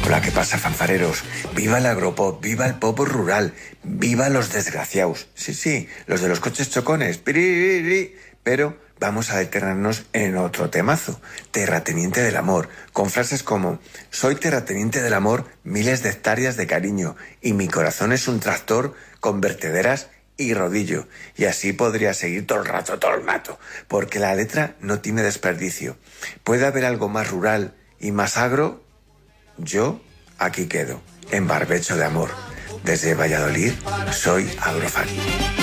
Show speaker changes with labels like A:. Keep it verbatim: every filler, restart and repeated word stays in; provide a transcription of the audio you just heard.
A: Hola, ¿qué pasa, fanfareros? ¡Viva el agropop! ¡Viva el pop rural! ¡Viva los desgraciados! Sí, sí, los de los coches chocones. ¡Piriri! Pero vamos a detenernos en otro temazo. Terrateniente del amor. Con frases como: soy terrateniente del amor, miles de hectáreas de cariño. Y mi corazón es un tractor con vertederas y rodillo. Y así podría seguir todo el rato, todo el rato. Porque la letra no tiene desperdicio. ¿Puede haber algo más rural y más agro? Yo aquí quedo, en barbecho de amor. Desde Valladolid, soy agrofan.